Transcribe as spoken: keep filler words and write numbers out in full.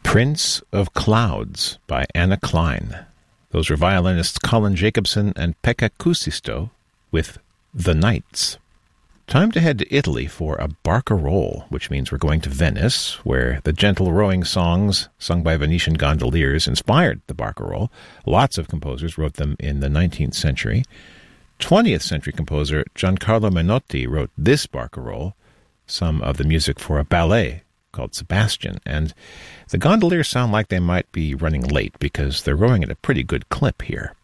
Prince of Clouds by Anna Klein. Those were violinists Colin Jacobson and Pekka Kuusisto with The Nights. Time to head to Italy for a barcarolle, which means we're going to Venice, where the gentle rowing songs sung by Venetian gondoliers inspired the barcarolle. Lots of composers wrote them in the nineteenth century. twentieth century composer Giancarlo Menotti wrote this barcarolle, some of the music for a ballet called Sebastian, and the gondoliers sound like they might be running late because they're rowing at a pretty good clip here.